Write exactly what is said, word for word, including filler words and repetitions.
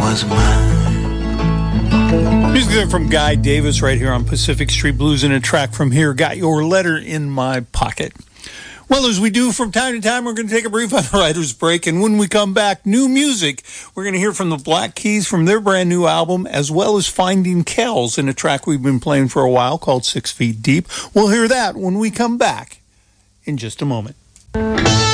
was mine. Music from Guy Davis right here on Pacific Street Blues, and a track from here, Got Your Letter in My Pocket. Well, as we do from time to time, we're going to take a brief writer's break, and when we come back, new music. We're going to hear from the Black Keys from their brand new album, as well as Finding Kells in a track we've been playing for a while called Six Feet Deep. We'll hear that when we come back in just a moment.